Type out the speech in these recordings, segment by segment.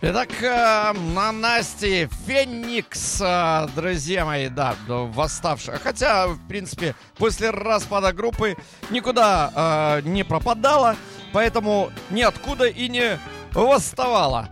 Итак, на Насте Феникс, друзья мои, да, восставшая. Хотя, в принципе, после распада группы никуда не пропадала, поэтому ниоткуда и не восставала.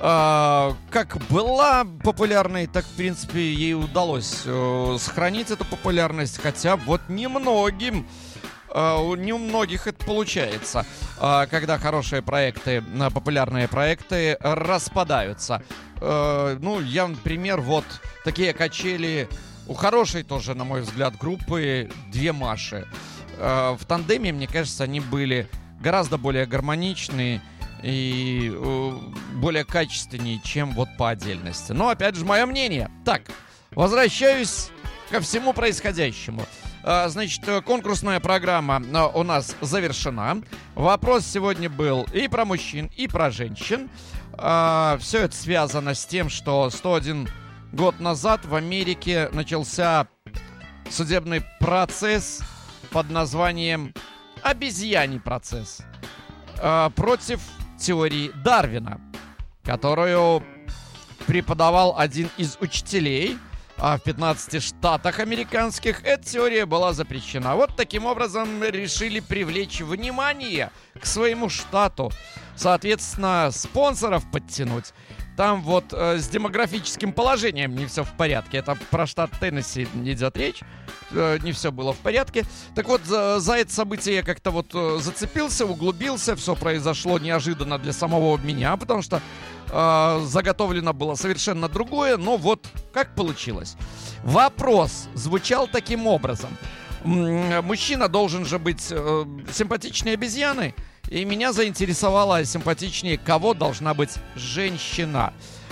Как была популярной, так, в принципе, ей удалось сохранить эту популярность, хотя вот немногим. Не у многих это получается, когда хорошие проекты, популярные проекты распадаются. Ну, я, например, вот такие качели у хорошей тоже, на мой взгляд, группы «Две Маши». В тандеме, мне кажется, они были гораздо более гармоничные и более качественнее, чем вот по отдельности. Но, опять же, мое мнение. Так, возвращаюсь ко всему происходящему. Значит, конкурсная программа у нас завершена. Вопрос сегодня был и про мужчин, и про женщин. Все это связано с тем, что 101 год назад в Америке начался судебный процесс под названием «Обезьяний процесс» против теории Дарвина, которую преподавал один из учителей. А в 15 штатах американских эта теория была запрещена. Вот таким образом решили привлечь внимание к своему штату. Соответственно, спонсоров подтянуть. Там вот с демографическим положением не все в порядке. Это про штат Теннесси идет речь. Не все было в порядке. Так вот, за это событие я как-то вот зацепился, углубился. Все произошло неожиданно для самого меня, потому что заготовлено было совершенно другое, но вот как получилось. Вопрос звучал таким образом. Мужчина должен же быть симпатичнее обезьяны, и меня заинтересовало симпатичнее, кого должна быть женщина.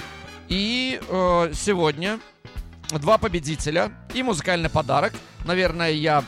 И сегодня два победителя и музыкальный подарок. Наверное, я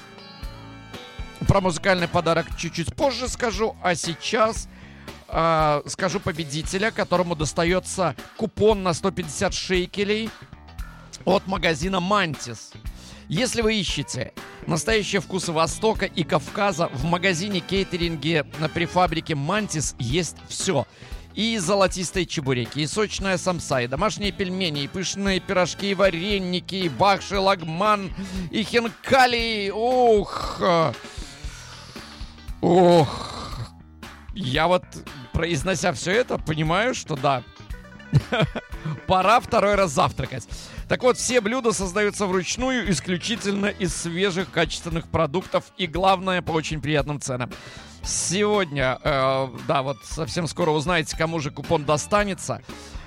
про музыкальный подарок чуть-чуть позже скажу, а сейчас скажу победителя, которому достается купон на 150 шекелей от магазина «Мантис». Если вы ищете настоящие вкусы Востока и Кавказа, в магазине-кейтеринге при фабрике «Мантис» есть все. И золотистые чебуреки, и сочная самса, и домашние пельмени, и пышные пирожки, и вареники, и бахши, лагман, и хинкали. Ух! Я вот, произнося все это, понимаю, что да, пора второй раз завтракать. Так вот, все блюда создаются вручную, исключительно из свежих, качественных продуктов и, главное, по очень приятным ценам. Сегодня, да, вот совсем скоро узнаете, кому же купон достанется.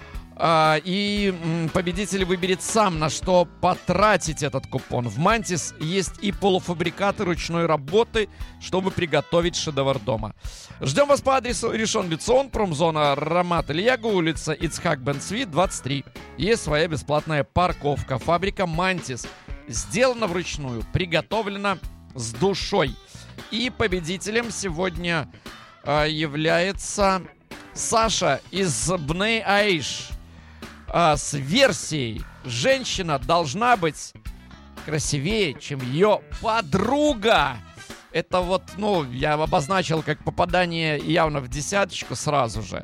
И победитель выберет сам, на что потратить этот купон. В «Мантис» есть и полуфабрикаты ручной работы, чтобы приготовить шедевр дома. Ждем вас по адресу Ришон Лецион, промзона Рамат Ильягу, улица Ицхак бен Цви, 23. Есть своя бесплатная парковка. Фабрика «Мантис» сделана вручную, приготовлена с душой. И победителем сегодня является Саша из Бней Аиш. С версией «Женщина должна быть красивее, чем ее подруга». Это вот, ну, я обозначил как попадание явно в десяточку сразу же.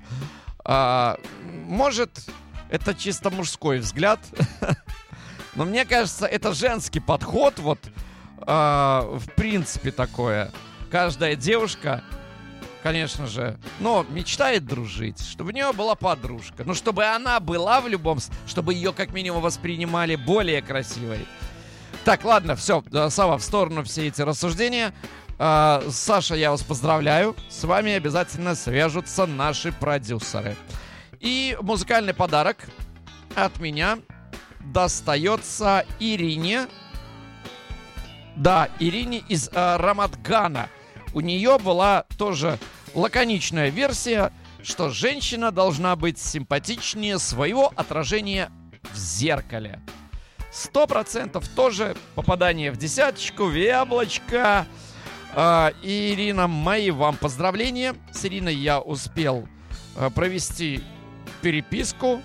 Может, это чисто мужской взгляд, но мне кажется, это женский подход, вот, в принципе, такое. Каждая девушка, конечно же, но мечтает дружить, чтобы у нее была подружка. Ну, чтобы она была в любом... Чтобы ее, как минимум, воспринимали более красивой. Так, ладно, все, Сава, в сторону все эти рассуждения. Саша, я вас поздравляю. С вами обязательно свяжутся наши продюсеры. И музыкальный подарок от меня достается Ирине. Да, Ирине из Рамат-Гана. У нее была тоже лаконичная версия, что женщина должна быть симпатичнее своего отражения в зеркале. 100% тоже попадание в десяточку, в яблочко. Ирина, мои вам поздравления. С Ириной я успел провести переписку.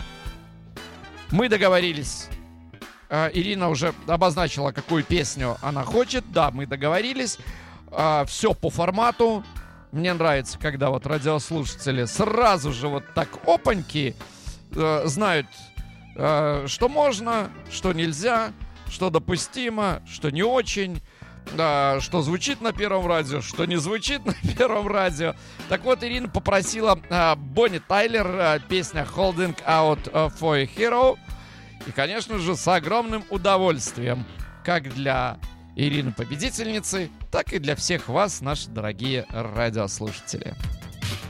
Мы договорились. Ирина уже обозначила, какую песню она хочет. Да, мы договорились. Все по формату. Мне нравится, когда вот радиослушатели сразу же вот так опаньки знают, что можно, что нельзя, что допустимо, что не очень, что звучит на первом радио, что не звучит на первом радио. Так вот, Ирина попросила Бонни Тайлер, песня Holding Out for a Hero. И, конечно же, с огромным удовольствием, как для Ирины победительницы, так и для всех вас, наши дорогие радиослушатели.